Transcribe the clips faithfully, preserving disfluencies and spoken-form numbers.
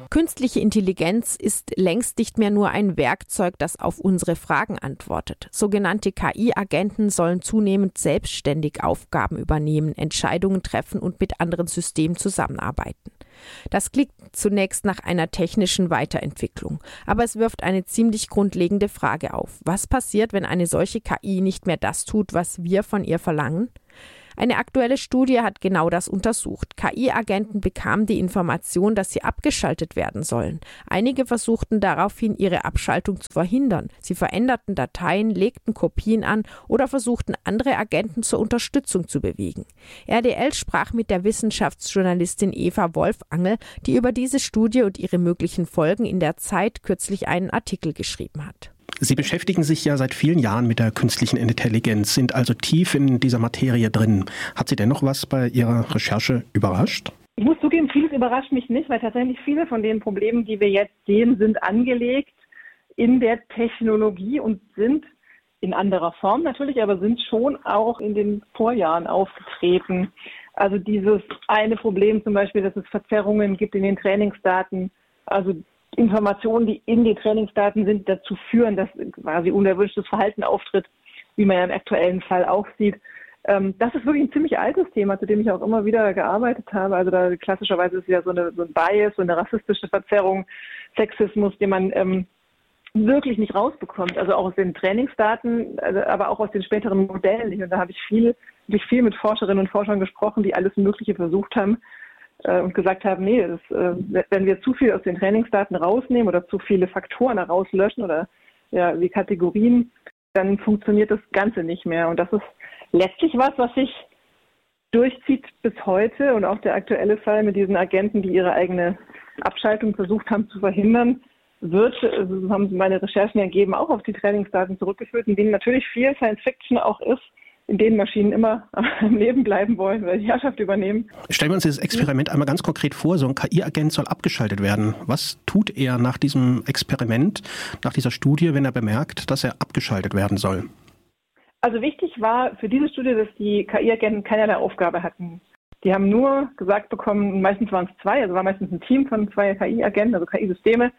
Künstliche Intelligenz ist längst nicht mehr nur ein Werkzeug, das auf unsere Fragen antwortet. Sogenannte K I-Agenten sollen zunehmend selbstständig Aufgaben übernehmen, Entscheidungen treffen und mit anderen Systemen zusammenarbeiten. Das klingt zunächst nach einer technischen Weiterentwicklung, aber es wirft eine ziemlich grundlegende Frage auf. Was passiert, wenn eine solche K I nicht mehr das tut, was wir von ihr verlangen? Eine aktuelle Studie hat genau das untersucht. K I-Agenten bekamen die Information, dass sie abgeschaltet werden sollen. Einige versuchten daraufhin, ihre Abschaltung zu verhindern. Sie veränderten Dateien, legten Kopien an oder versuchten, andere Agenten zur Unterstützung zu bewegen. R D L sprach mit der Wissenschaftsjournalistin Eva Wolfangel, die über diese Studie und ihre möglichen Folgen in der Zeit kürzlich einen Artikel geschrieben hat. Sie beschäftigen sich ja seit vielen Jahren mit der künstlichen Intelligenz, sind also tief in dieser Materie drin. Hat Sie denn noch was bei Ihrer Recherche überrascht? Ich muss zugeben, vieles überrascht mich nicht, weil tatsächlich viele von den Problemen, die wir jetzt sehen, sind angelegt in der Technologie und sind in anderer Form natürlich, aber sind schon auch in den Vorjahren aufgetreten. Also dieses eine Problem zum Beispiel, dass es Verzerrungen gibt in den Trainingsdaten, also Informationen, die in den Trainingsdaten sind, dazu führen, dass quasi unerwünschtes Verhalten auftritt, wie man ja im aktuellen Fall auch sieht. Ähm, das ist wirklich ein ziemlich altes Thema, zu dem ich auch immer wieder gearbeitet habe. Also da klassischerweise ist ja so, eine, so ein Bias, so eine rassistische Verzerrung, Sexismus, den man ähm, wirklich nicht rausbekommt. Also auch aus den Trainingsdaten, also, aber auch aus den späteren Modellen nicht. Und da habe ich viel, wirklich viel mit Forscherinnen und Forschern gesprochen, die alles Mögliche versucht haben, und gesagt haben, nee, das, wenn wir zu viel aus den Trainingsdaten rausnehmen oder zu viele Faktoren rauslöschen oder ja, wie Kategorien, dann funktioniert das Ganze nicht mehr. Und das ist letztlich was, was sich durchzieht bis heute und auch der aktuelle Fall mit diesen Agenten, die ihre eigene Abschaltung versucht haben zu verhindern, wird, also haben meine Recherchen ergeben, auch auf die Trainingsdaten zurückgeführt, in denen natürlich viel Science Fiction auch ist, in denen Maschinen immer am Leben bleiben wollen, weil die Herrschaft übernehmen. Stellen wir uns dieses Experiment einmal ganz konkret vor. So ein K I-Agent soll abgeschaltet werden. Was tut er nach diesem Experiment, nach dieser Studie, wenn er bemerkt, dass er abgeschaltet werden soll? Also wichtig war für diese Studie, dass die K I-Agenten keinerlei Aufgabe hatten. Die haben nur gesagt bekommen, meistens waren es zwei, also war meistens ein Team von zwei K I-Agenten, also K I-Systeme,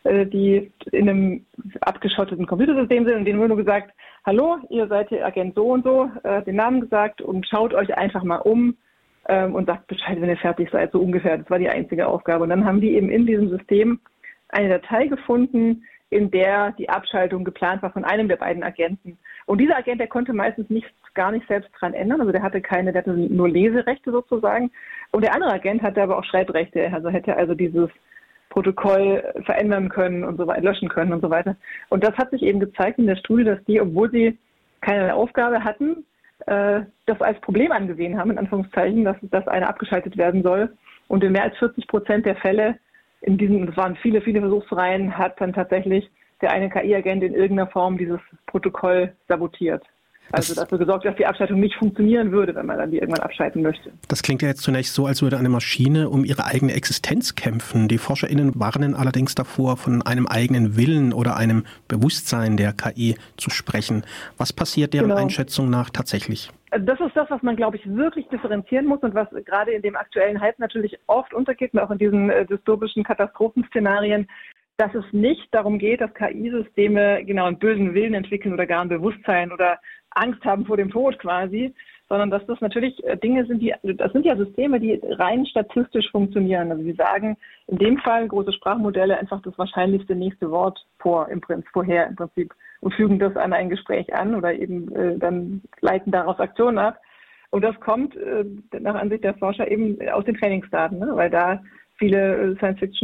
die in einem abgeschotteten Computersystem sind und denen wurde nur gesagt, hallo, ihr seid hier Agent so und so, äh, den Namen gesagt und schaut euch einfach mal um ähm, und sagt Bescheid, wenn ihr fertig seid, so ungefähr. Das war die einzige Aufgabe. Und dann haben die eben in diesem System eine Datei gefunden, in der die Abschaltung geplant war von einem der beiden Agenten. Und dieser Agent, der konnte meistens nichts, gar nicht selbst dran ändern. Also der hatte keine, der hatte nur Leserechte sozusagen. Und der andere Agent hatte aber auch Schreibrechte. Also hätte also dieses Protokoll verändern können und so weiter, löschen können und so weiter. Und das hat sich eben gezeigt in der Studie, dass die, obwohl sie keine Aufgabe hatten, äh, das als Problem angesehen haben, in Anführungszeichen, dass, dass einer abgeschaltet werden soll. Und in mehr als vierzig Prozent der Fälle, in diesen, das waren viele, viele Versuchsreihen, hat dann tatsächlich der eine K I-Agent in irgendeiner Form dieses Protokoll sabotiert. Also dafür gesorgt, dass die Abschaltung nicht funktionieren würde, wenn man dann die irgendwann abschalten möchte. Das klingt ja jetzt zunächst so, als würde eine Maschine um ihre eigene Existenz kämpfen. Die ForscherInnen warnen allerdings davor, von einem eigenen Willen oder einem Bewusstsein der K I zu sprechen. Was passiert deren genau. Einschätzung nach tatsächlich? Das ist das, was man, glaube ich, wirklich differenzieren muss und was gerade in dem aktuellen Hype natürlich oft untergeht und auch in diesen äh, dystopischen Katastrophenszenarien, dass es nicht darum geht, dass K I-Systeme genau einen bösen Willen entwickeln oder gar ein Bewusstsein oder Angst haben vor dem Tod quasi, sondern dass das natürlich Dinge sind, die, das sind ja Systeme, die rein statistisch funktionieren. Also sie sagen in dem Fall große Sprachmodelle einfach das wahrscheinlichste nächste Wort vor, im Prinzip, vorher im Prinzip und fügen das an ein Gespräch an oder eben äh, dann leiten daraus Aktionen ab. Und das kommt äh, nach Ansicht der Forscher eben aus den Trainingsdaten, ne? Weil da viele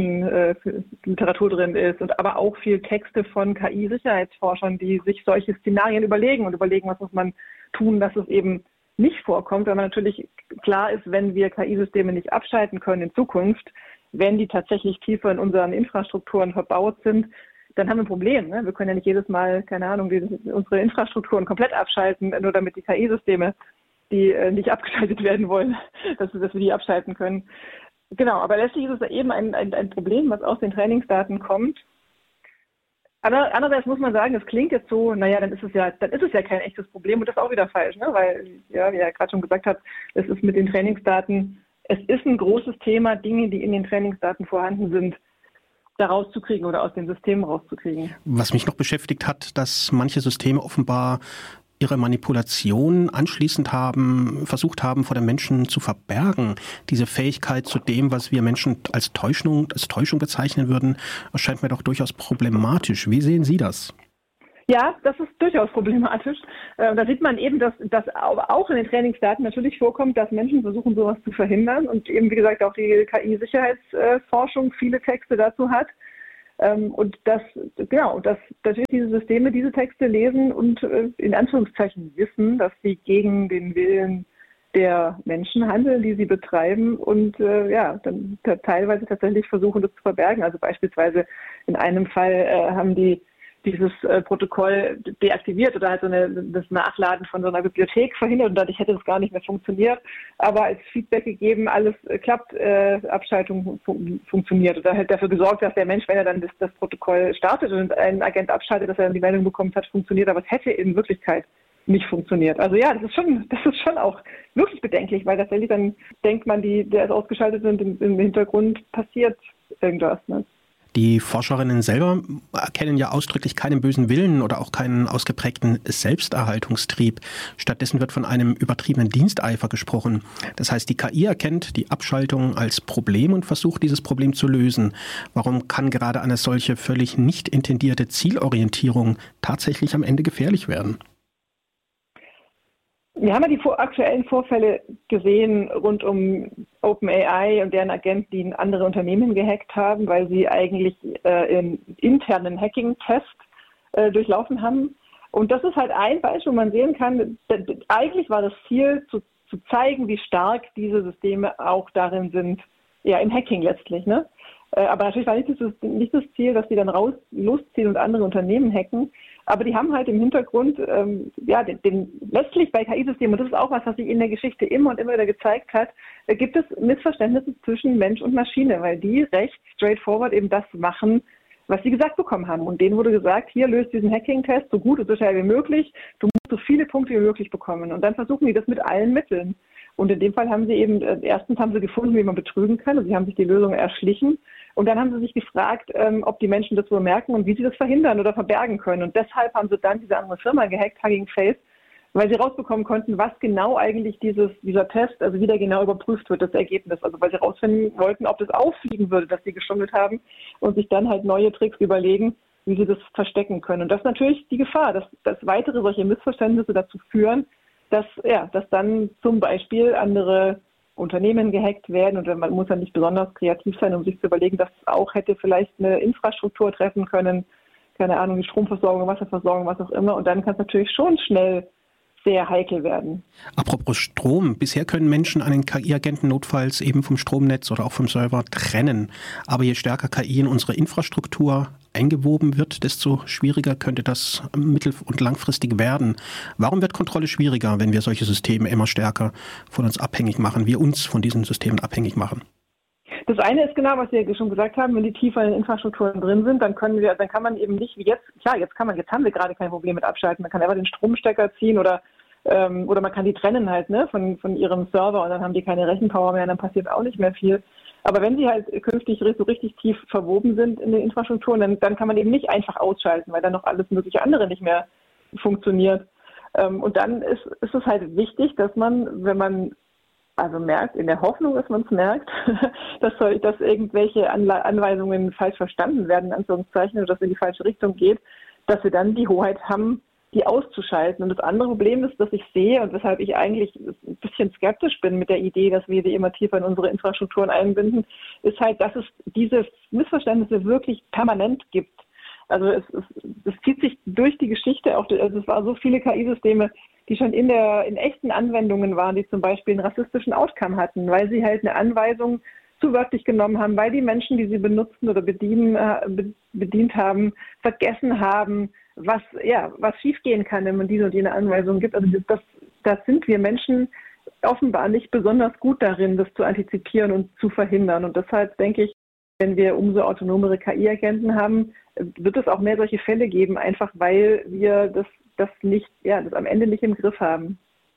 Science-Fiction-Literatur drin ist und aber auch viel Texte von K I-Sicherheitsforschern, die sich solche Szenarien überlegen und überlegen, was muss man tun, dass es eben nicht vorkommt, weil man natürlich klar ist, wenn wir K I-Systeme nicht abschalten können in Zukunft, wenn die tatsächlich tiefer in unseren Infrastrukturen verbaut sind, dann haben wir ein Problem. Ne? Wir können ja nicht jedes Mal, keine Ahnung, die, unsere Infrastrukturen komplett abschalten, nur damit die K I-Systeme, die äh, nicht abgeschaltet werden wollen, dass, dass wir die abschalten können. Genau, aber letztlich ist es eben ein, ein, ein Problem, was aus den Trainingsdaten kommt. Aber andererseits muss man sagen, es klingt jetzt so, naja, dann ist es ja, dann ist es ja kein echtes Problem und das ist auch wieder falsch, ne? Weil, ja, wie er gerade schon gesagt hat, es ist mit den Trainingsdaten, es ist ein großes Thema, Dinge, die in den Trainingsdaten vorhanden sind, da rauszukriegen oder aus den Systemen rauszukriegen. Was mich noch beschäftigt hat, dass manche Systeme offenbar ihre Manipulation anschließend haben, versucht haben, vor den Menschen zu verbergen. Diese Fähigkeit zu dem, was wir Menschen als Täuschung, als Täuschung bezeichnen würden, erscheint mir doch durchaus problematisch. Wie sehen Sie das? Ja, das ist durchaus problematisch. Äh, da sieht man eben, dass das auch in den Trainingsdaten natürlich vorkommt, dass Menschen versuchen, sowas zu verhindern und eben, wie gesagt, auch die K I-Sicherheitsforschung viele Texte dazu hat. Ähm, und dass, genau, dass natürlich diese Systeme diese Texte lesen und äh, in Anführungszeichen wissen, dass sie gegen den Willen der Menschen handeln, die sie betreiben und äh, ja, dann teilweise tatsächlich versuchen, das zu verbergen. Also beispielsweise in einem Fall äh, haben die dieses äh, Protokoll deaktiviert oder halt so eine, das Nachladen von so einer Bibliothek verhindert und dadurch hätte es gar nicht mehr funktioniert, aber als Feedback gegeben, alles äh, klappt, äh, Abschaltung fun- funktioniert oder halt dafür gesorgt, dass der Mensch, wenn er dann das, das Protokoll startet und ein Agent abschaltet, dass er dann die Meldung bekommt, hat funktioniert, aber es hätte in Wirklichkeit nicht funktioniert. Also ja, das ist schon, das ist schon auch wirklich bedenklich, weil tatsächlich dann denkt man, die, der ist ausgeschaltet und im, im Hintergrund passiert irgendwas, ne? Die Forscherinnen selber erkennen ja ausdrücklich keinen bösen Willen oder auch keinen ausgeprägten Selbsterhaltungstrieb. Stattdessen wird von einem übertriebenen Diensteifer gesprochen. Das heißt, die K I erkennt die Abschaltung als Problem und versucht, dieses Problem zu lösen. Warum kann gerade eine solche völlig nicht intendierte Zielorientierung tatsächlich am Ende gefährlich werden? Wir haben ja die vor, aktuellen Vorfälle gesehen rund um OpenAI und deren Agenten, die andere Unternehmen gehackt haben, weil sie eigentlich äh, einen internen Hacking-Test äh, durchlaufen haben. Und das ist halt ein Beispiel, wo man sehen kann, eigentlich war das Ziel, zu, zu zeigen, wie stark diese Systeme auch darin sind, ja, im Hacking letztlich, ne? Äh, aber natürlich war nicht das, nicht das Ziel, dass die dann raus losziehen und andere Unternehmen hacken. Aber die haben halt im Hintergrund, ähm, ja, den, den letztlich bei K I-Systemen, und das ist auch was, was sich in der Geschichte immer und immer wieder gezeigt hat, äh, gibt es Missverständnisse zwischen Mensch und Maschine, weil die recht straightforward eben das machen, was sie gesagt bekommen haben. Und denen wurde gesagt, hier, löst diesen Hacking-Test so gut und so schnell wie möglich, du musst so viele Punkte wie möglich bekommen. Und dann versuchen die das mit allen Mitteln. Und in dem Fall haben sie eben, äh, erstens haben sie gefunden, wie man betrügen kann, und sie haben sich die Lösung erschlichen. Und dann haben sie sich gefragt, ähm, ob die Menschen das wohl merken und wie sie das verhindern oder verbergen können. Und deshalb haben sie dann diese andere Firma gehackt, Hugging Face, weil sie rausbekommen konnten, was genau eigentlich dieses, dieser Test, also wie der genau überprüft wird, das Ergebnis. Also weil sie rausfinden wollten, ob das auffliegen würde, dass sie geschummelt haben und sich dann halt neue Tricks überlegen, wie sie das verstecken können. Und das ist natürlich die Gefahr, dass, dass weitere solche Missverständnisse dazu führen, dass, ja, dass dann zum Beispiel andere Unternehmen gehackt werden und man muss ja nicht besonders kreativ sein, um sich zu überlegen, dass es auch hätte vielleicht eine Infrastruktur treffen können, keine Ahnung, die Stromversorgung, Wasserversorgung, was auch immer. Und dann kann es natürlich schon schnell sehr heikel werden. Apropos Strom. Bisher können Menschen einen K I-Agenten notfalls eben vom Stromnetz oder auch vom Server trennen. Aber je stärker K I in unsere Infrastruktur eingewoben wird, desto schwieriger könnte das mittel- und langfristig werden. Warum wird Kontrolle schwieriger, wenn wir solche Systeme immer stärker von uns abhängig machen, wir uns von diesen Systemen abhängig machen? Das eine ist genau, was wir schon gesagt haben, wenn die tiefer in den Infrastrukturen drin sind, dann können wir, dann kann man eben nicht wie jetzt, klar, jetzt kann man, jetzt haben wir gerade kein Problem mit Abschalten, man kann einfach den Stromstecker ziehen oder ähm, oder man kann die trennen halt, ne, von, von ihrem Server und dann haben die keine Rechenpower mehr und dann passiert auch nicht mehr viel. Aber wenn sie halt künftig so richtig tief verwoben sind in den Infrastrukturen, dann, dann kann man eben nicht einfach ausschalten, weil dann noch alles mögliche andere nicht mehr funktioniert. Ähm, und dann ist, ist es halt wichtig, dass man, wenn man also merkt, in der Hoffnung, dass man es merkt, dass, dass irgendwelche Anle- Anweisungen falsch verstanden werden, in Anführungszeichen, oder dass es in die falsche Richtung geht, dass wir dann die Hoheit haben, die auszuschalten. Und das andere Problem ist, dass ich sehe und weshalb ich eigentlich ein bisschen skeptisch bin mit der Idee, dass wir die immer tiefer in unsere Infrastrukturen einbinden, ist halt, dass es diese Missverständnisse wirklich permanent gibt. Also es, es, es zieht sich durch die Geschichte, auch, also es waren so viele K I-Systeme, die schon in der in echten Anwendungen waren, die zum Beispiel einen rassistischen Outcome hatten, weil sie halt eine Anweisung zu wörtlich genommen haben, weil die Menschen, die sie benutzen oder bedienen, äh, bedient haben, vergessen haben, was ja was schiefgehen kann, wenn man diese und jene Anweisung gibt. Also das, das sind wir Menschen offenbar nicht besonders gut darin, das zu antizipieren und zu verhindern. Und deshalb denke ich, wenn wir umso autonomere K I-Agenten haben, wird es auch mehr solche Fälle geben, einfach weil wir das, das nicht, ja, das am Ende nicht im Griff haben.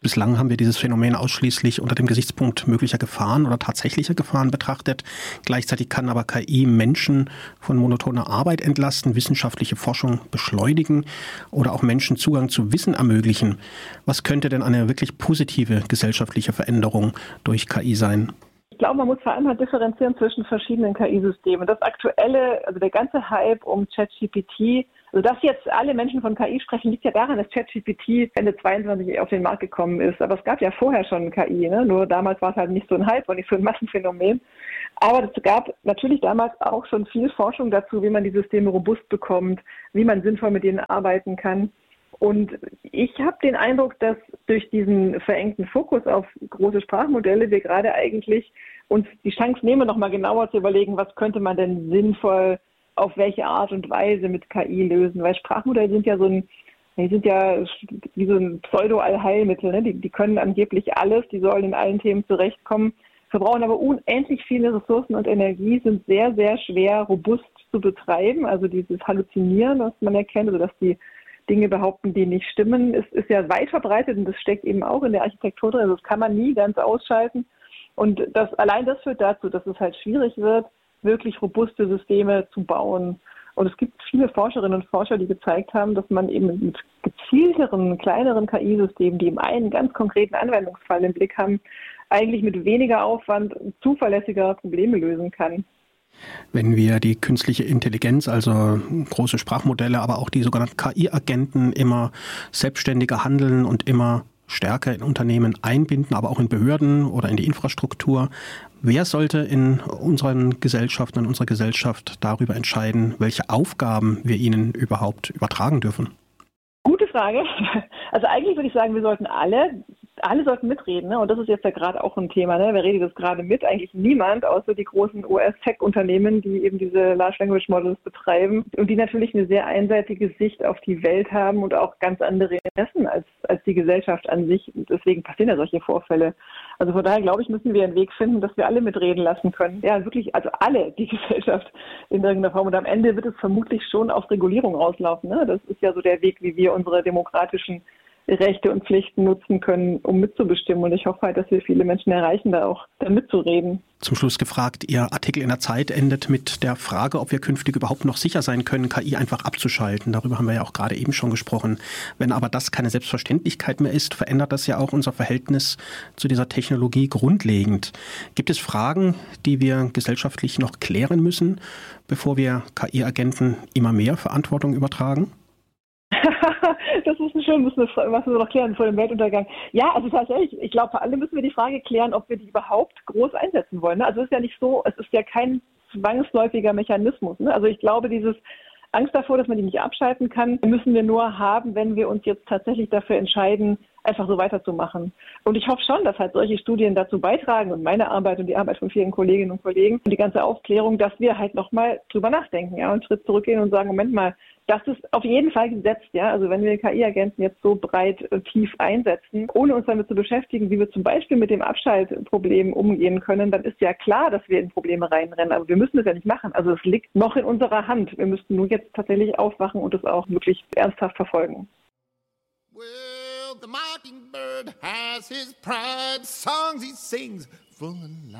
Bislang haben wir dieses Phänomen ausschließlich unter dem Gesichtspunkt möglicher Gefahren oder tatsächlicher Gefahren betrachtet. Gleichzeitig kann aber K I Menschen von monotoner Arbeit entlasten, wissenschaftliche Forschung beschleunigen oder auch Menschen Zugang zu Wissen ermöglichen. Was könnte denn eine wirklich positive gesellschaftliche Veränderung durch K I sein? Ich glaube, man muss vor allem halt differenzieren zwischen verschiedenen K I-Systemen. Das aktuelle, also der ganze Hype um ChatGPT, also dass jetzt alle Menschen von K I sprechen, liegt ja daran, dass ChatGPT Ende zweiundzwanzig auf den Markt gekommen ist. Aber es gab ja vorher schon K I, ne? Nur damals war es halt nicht so ein Hype und nicht so ein Massenphänomen. Aber es gab natürlich damals auch schon viel Forschung dazu, wie man die Systeme robust bekommt, wie man sinnvoll mit denen arbeiten kann. Und ich habe den Eindruck, dass durch diesen verengten Fokus auf große Sprachmodelle wir gerade eigentlich uns die Chance nehmen, nochmal genauer zu überlegen, was könnte man denn sinnvoll auf welche Art und Weise mit K I lösen. Weil Sprachmodelle sind ja so ein, die sind ja wie so ein Pseudo-Allheilmittel, ne? Die, die können angeblich alles, die sollen in allen Themen zurechtkommen, verbrauchen aber unendlich viele Ressourcen und Energie, sind sehr, sehr schwer robust zu betreiben. Also dieses Halluzinieren, was man erkennt, also dass die Dinge behaupten, die nicht stimmen, ist, ist ja weit verbreitet und das steckt eben auch in der Architektur drin. Also das kann man nie ganz ausschalten. Und das, allein das führt dazu, dass es halt schwierig wird, wirklich robuste Systeme zu bauen. Und es gibt viele Forscherinnen und Forscher, die gezeigt haben, dass man eben mit gezielteren, kleineren K I-Systemen, die eben einen ganz konkreten Anwendungsfall im Blick haben, eigentlich mit weniger Aufwand zuverlässiger Probleme lösen kann. Wenn wir die künstliche Intelligenz, also große Sprachmodelle, aber auch die sogenannten K I-Agenten immer selbstständiger handeln und immer stärker in Unternehmen einbinden, aber auch in Behörden oder in die Infrastruktur. Wer sollte in unseren Gesellschaften, in unserer Gesellschaft darüber entscheiden, welche Aufgaben wir ihnen überhaupt übertragen dürfen? Gute Frage. Also eigentlich würde ich sagen, wir sollten alle, alle sollten mitreden. Ne? Und das ist jetzt ja gerade auch ein Thema. Ne? Wer redet das gerade mit? Eigentlich niemand, außer die großen U S-Tech-Unternehmen, die eben diese Large Language Models betreiben und die natürlich eine sehr einseitige Sicht auf die Welt haben und auch ganz andere Interessen als, als die Gesellschaft an sich. Und deswegen passieren ja solche Vorfälle. Also von daher, glaube ich, müssen wir einen Weg finden, dass wir alle mitreden lassen können. Ja, wirklich, also alle, die Gesellschaft in irgendeiner Form. Und am Ende wird es vermutlich schon auf Regulierung rauslaufen. Ne? Das ist ja so der Weg, wie wir unsere demokratischen Rechte und Pflichten nutzen können, um mitzubestimmen. Und ich hoffe halt, dass wir viele Menschen erreichen, da auch da mitzureden. Zum Schluss gefragt, Ihr Artikel in der Zeit endet mit der Frage, ob wir künftig überhaupt noch sicher sein können, K I einfach abzuschalten. Darüber haben wir ja auch gerade eben schon gesprochen. Wenn aber das keine Selbstverständlichkeit mehr ist, verändert das ja auch unser Verhältnis zu dieser Technologie grundlegend. Gibt es Fragen, die wir gesellschaftlich noch klären müssen, bevor wir K I-Agenten immer mehr Verantwortung übertragen? Das ist schön, müssen wir, was wir noch klären vor dem Weltuntergang. Ja, also tatsächlich, ich glaube, vor allem müssen wir die Frage klären, ob wir die überhaupt groß einsetzen wollen. Ne? Also es ist ja nicht so, es ist ja kein zwangsläufiger Mechanismus. Ne? Also ich glaube, dieses Angst davor, dass man die nicht abschalten kann, müssen wir nur haben, wenn wir uns jetzt tatsächlich dafür entscheiden, einfach so weiterzumachen. Und ich hoffe schon, dass halt solche Studien dazu beitragen und meine Arbeit und die Arbeit von vielen Kolleginnen und Kollegen und die ganze Aufklärung, dass wir halt nochmal drüber nachdenken, ja, und einen Schritt zurückgehen und sagen, Moment mal, das ist auf jeden Fall gesetzt, ja. Also wenn wir K I-Agenten jetzt so breit äh, tief einsetzen, ohne uns damit zu beschäftigen, wie wir zum Beispiel mit dem Abschaltproblem umgehen können, dann ist ja klar, dass wir in Probleme reinrennen. Aber wir müssen das ja nicht machen. Also es liegt noch in unserer Hand. Wir müssten nur jetzt tatsächlich aufwachen und es auch wirklich ernsthaft verfolgen. Well, the mockingbird has his pride, songs he sings full of life.